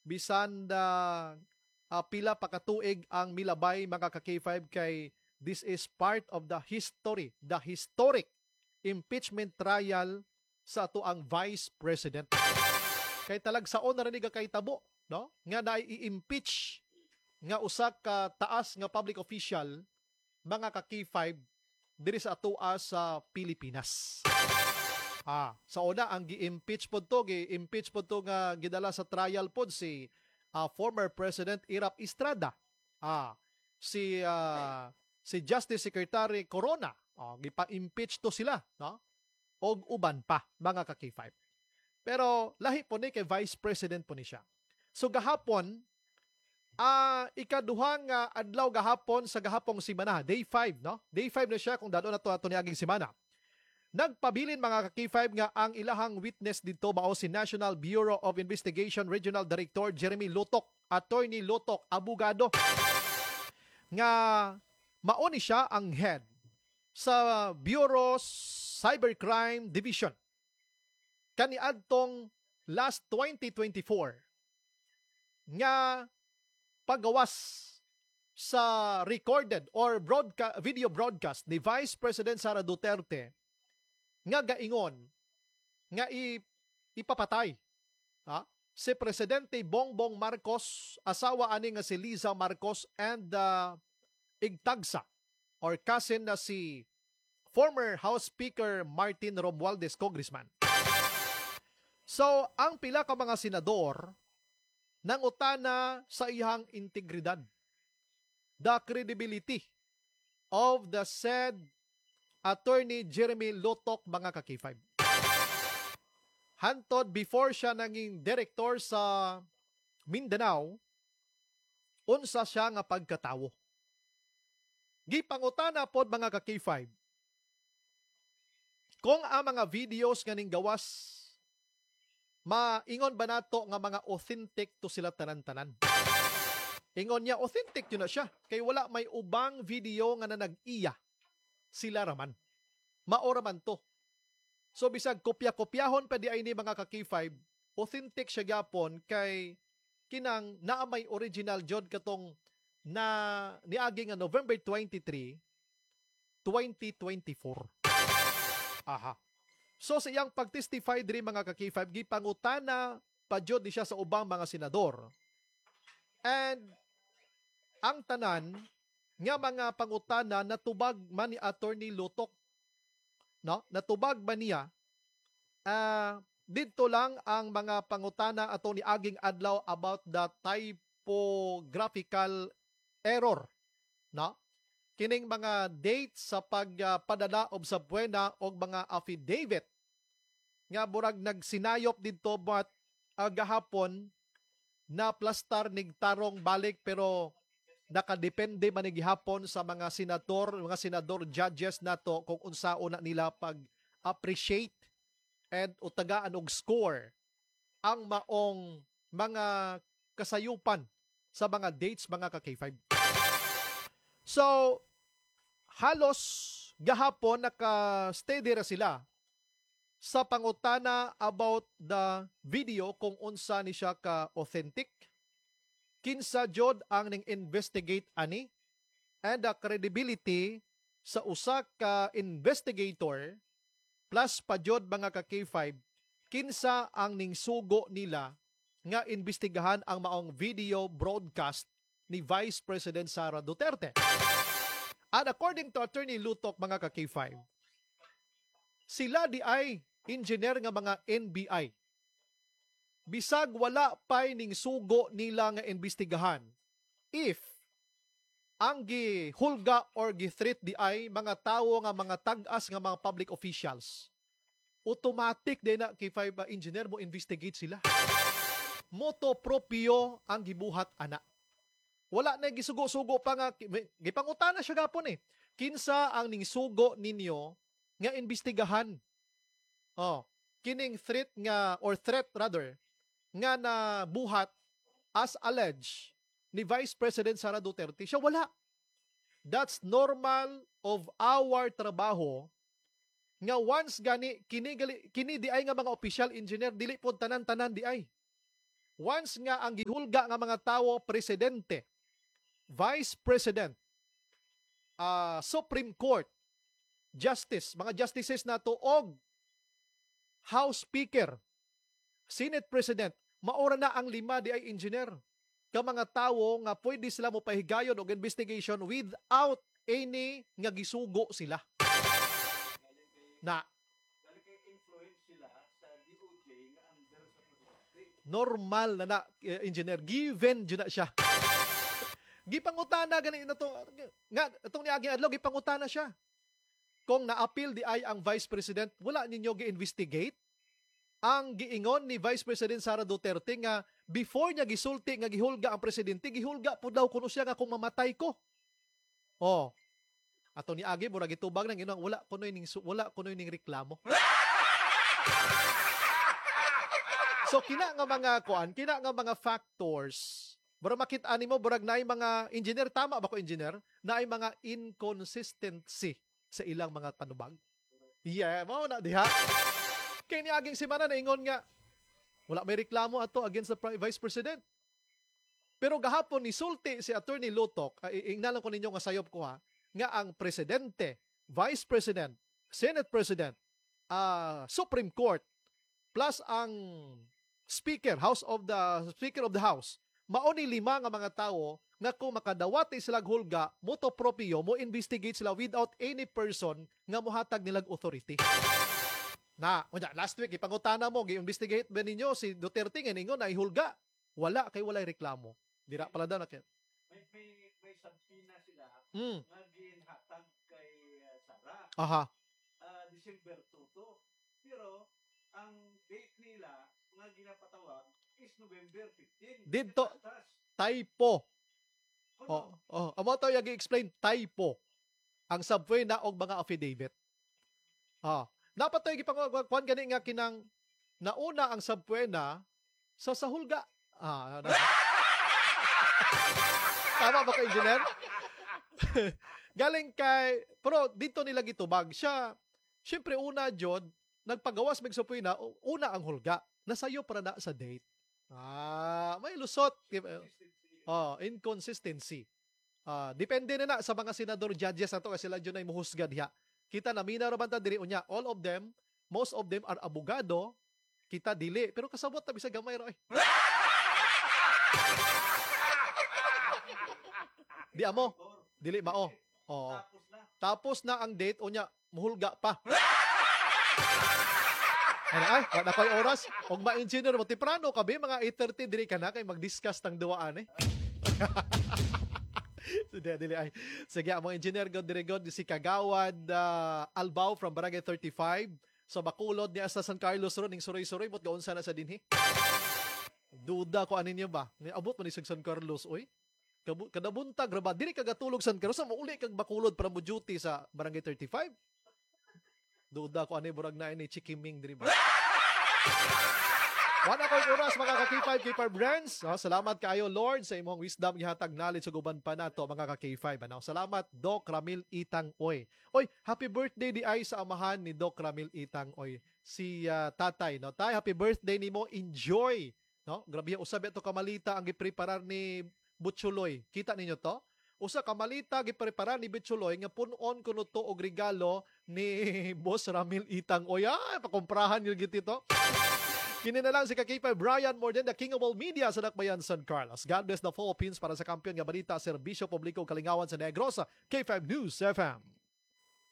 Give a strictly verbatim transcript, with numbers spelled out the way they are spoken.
bisan na uh, pila pa katuig ang milabay mga ka K five kay this is part of the history, the historic impeachment trial sa ato ang Vice President. Kay talagsaon na rin nga kay tabo, no? Nga na i-impeach nga usa ka taas nga public official mga ka K five diri sa atoa sa Pilipinas. Ah, sa una ang gi-impeach pod to, gi-impeach pod to nga gidala sa trial pod si uh, former President Irap Estrada. Ah, si uh, si Justice Secretary Corona. Oh, gipa-impeach to sila, no? Og uban pa mga ka K five. Pero lahi po ni kay Vice President po ni siya. So gahapon, ah uh, ikaduhang uh, adlaw gahapon sa gahapong semana, day five, no? Day five na siya kung dado na to ato niaging semana. Nagpabilin mga ka K five nga ang ilahang witness dito mao si National Bureau of Investigation Regional Director Jeremy Lutok, Attorney Lutok, abogado nga mao ni siya ang head sa Bureau Cybercrime Division. Kaniadtong last twenty twenty-four nga pagawas sa recorded or broadcast, video broadcast ni Vice President Sara Duterte nga gaingon nga i, ipapatay ha? Si Presidente Bongbong Marcos, asawa ani nga si Liza Marcos, and uh, igtagsa or cousin na si former House Speaker Martin Romualdez, Congressman. So, ang pila ka mga senador nang utana sa iyang integridad, the credibility of the said Attorney Jeremy Lutok mga ka K five. Hantod before siya naging director sa Mindanao, unsa siya nga pagkatawo. Gipangutana pod mga ka K five, kung ang mga videos nga ning gawas maingon ba nato nga mga authentic to sila tanan-tanan? Ingon niya, authentic yun na siya. Kay wala may ubang video nga na nag-iya sila raman. Maora man to. So bisag kopya-kopyahon pa di ay ni mga ka K five, authentic siya gyapon kay kinang naamay original jod katong na niagi nga November twenty-three, twenty twenty-four. Aha. So sa iyang pag-testify diri mga ka K five, gipangutana pa jud ni siya sa ubang mga senador. And ang tanan nga mga pangutana natubag man ni Attorney Lutok, no? Natubag ba niya? Uh, dito lang ang mga pangutana ato ni aging adlaw about the typographical error, no? Kining mga dates sa pagpadala uh, og sa buena og mga affidavit nga burag nagsinayop dito but uh, gahapon na plastar nig tarong balik pero nakadepende man ni gihapon sa mga senador, mga senador judges nato kung unsaon na nila pag appreciate and utagaan og score ang maong mga kasayupan sa mga dates mga ka K five. So, halos gahapon naka-stay dira sila sa pangutana about the video kung unsa ni siya ka authentic, kinsa jod ang ning investigate ani, and the credibility sa usa ka investigator plus pa jod mga ka K five, kinsa ang ning sugo nila nga imbestigahan ang maong video broadcast ni Vice President Sara Duterte. And according to Attorney Lutok mga ka K five, sila di ay engineer nga mga N B I. Bisag wala pay ning sugo nila nga imbestigahan if ang gihulga or githreat di ay mga tawo nga mga tag-as nga mga public officials, automatic din na K five uh, engineer mo investigate sila. Moto propio ang gibuhat ana. Wala na gisugo-sugo pa nga, gipangutana siya gapon eh. Kinsa ang ning sugo ninyo nga imbestigahan? Oh, kining threat nga or threat rather nga na buhat as alleged ni Vice President Sara Duterte, siya wala. That's normal of our trabaho nga once gani kini gali, kini di ay nga mga official engineer dili pod tanan-tanan di ay. once nga ang gihulga nga mga tawo, presidente, vice president, uh, Supreme Court, justice, mga justices na to, og House Speaker, Senate President, maura na ang lima di ay engineer. Ka mga tawo nga pwede sila mo pahigayon og investigation without any nga gisugo sila. Na normal na na uh, engineer, given dyan na siya. Gipangutana gani na to nga itong niagi adlaw gipangutana siya. Kung na-appeal di ay ang Vice President, wala ninyo gi-investigate ang giingon ni Vice President Sara Duterte nga before niya gisulti nga gihulga ang presidente, gihulga po daw kuno siya nga kung mamatay ko. Oh. Ato ni Agi mura gitubag nang inong wala kuno ning wala kuno ning reklamo. So kina nga mga kuan, kina nga mga factors, bara makita nimo burag naay mga engineer, tama ba ko engineer, naay mga inconsistency sa ilang mga panubag. Yeah, mao na diha. Kay ni aging semana naingon nga wala may reklamo ato against the Vice President. Pero gahapon ni sulti si Attorney Lutok, ay ingnalan ko ninyo nga sayop ko ha, nga ang presidente, Vice President, Senate President, uh, Supreme Court, plus ang Speaker, House of the Speaker of the House, mao ni lima nga mga tawo nga kung makadawati sila hulga, moto propio, mo investigate sila without any person nga mohatag nilag authority. Na, unya, last week, ipangutana mo, gi-investigate ba ninyo si Duterte nga ningon na ihulga? Wala, kay walay reklamo. Dira pala daw na kaya. May, may, may sabpina sila mm. nga ginhatag kay uh, Sara. Aha. Uh, December two to. Pero, ang date nila nga ginapatawag is November fifteenth. Dito, typo. Oh, oh, amo to yung i-explain, typo. Ang subway na og mga affidavit. Ah, dapat tayo gipangkuan gani nga kinang nauna ang subway na sa sahulga. Ah, na. Tama ba ka, engineer? Galing kay, pero dito nila gitubag siya. Syempre una jud nagpagawas mig subway na una ang hulga. Nasayo para na sa date. Ah, may lusot. Oh, inconsistency. Ah, depende na na sa mga senador judges ato kasi sila jud ay muhusga diha. Kita na mina ra banta diri unya, all of them, most of them are abogado. Kita dili, pero kasabot ta bisag gamay ra. Di amo, dili mao. Oh. Tapos na ang date unya, muhulga pa. Ano ay, wala ko'y oras. Og ma-engineer mo, tiprano kabi, mga eight thirty diri ka na kay mag-discuss tang duwaan eh. Sige, dili ay. Sige, ang mga engineer god diri god si Kagawad uh, Albao from Barangay thirty-five. So bakulod niya sa San Carlos ron ning suroy-suroy mot gaunsa na sa dinhi. Duda ko anin niyo ba? Ni abot man ni San Carlos oy. Kada buntag ra ba diri ka gatulog San Carlos sa mauli kag bakulod para mo duty sa Barangay thirty-five. Duda ko ani burag na ini chikiming diri ba. Wala ko oras mga ka K five K five brands. Oh, salamat kayo Lord sa imong wisdom gihatag knowledge ug uban pa nato mga ka K five. Ano? Salamat Doc Ramil Itang Oy. Oy, happy birthday di ay sa amahan ni Doc Ramil Itang Oy. Si uh, Tatay, no? Tay, happy birthday nimo. Enjoy, no? Grabe usab ito kamalita ang gipreparar ni Butchuloy. Kita ninyo to? Usa kamalita gipreparar ni Butchuloy nga punon kuno to og regalo ni Boss Ramil Itang Oy. Ay, pakomprahan yung gitito. Kini na lang si K five Brian more than the king of all media sa Dakbayan, San Carlos. God bless the Philippines para sa kampiyon nga balita, serbisyo publiko kalingawan sa Negros, K five News F M.